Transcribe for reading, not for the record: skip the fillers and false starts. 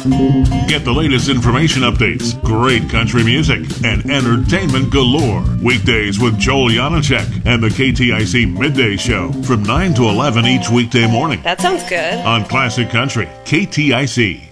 Get the latest information updates, great country music, and entertainment galore. Weekdays with Joel Janacek and the KTIC Midday Show from 9 to 11 each weekday morning. That sounds good. On Classic Country, KTIC.